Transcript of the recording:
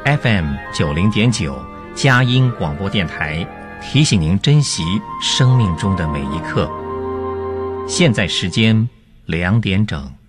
FM90.9佳音广播电台，提醒您珍惜生命中的每一刻。现在时间2点整。